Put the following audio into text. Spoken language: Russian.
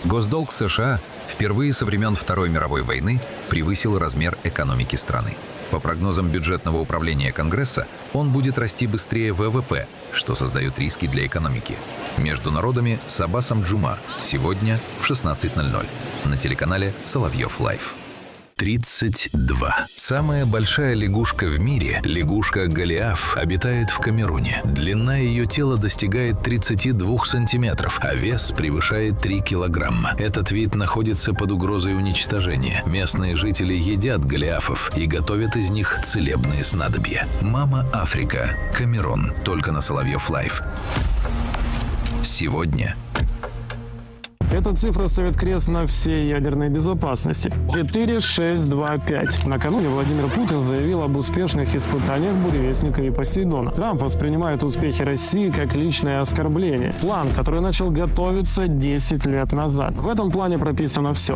Госдолг США впервые со времен Второй мировой войны превысил размер экономики страны. По прогнозам бюджетного управления Конгресса, он будет расти быстрее ВВП, что создает риски для экономики. Между народами с Аббасом Джума сегодня в 16:00 на телеканале Соловьев Лайв. 32. Самая большая лягушка в мире, лягушка Голиаф, обитает в Камеруне. Длина ее тела достигает 32 сантиметров, а вес превышает 3 килограмма. Этот вид находится под угрозой уничтожения. Местные жители едят голиафов и готовят из них целебные снадобья. Мама Африка. Камерун. Только на Соловьев Лайв. Сегодня. Эта цифра ставит крест на всей ядерной безопасности. 4, 6, 2, 5. Накануне Владимир Путин заявил об успешных испытаниях «Буревестника» и «Посейдона». Трамп воспринимает успехи России как личное оскорбление. План, который начал готовиться 10 лет назад. В этом плане прописано все.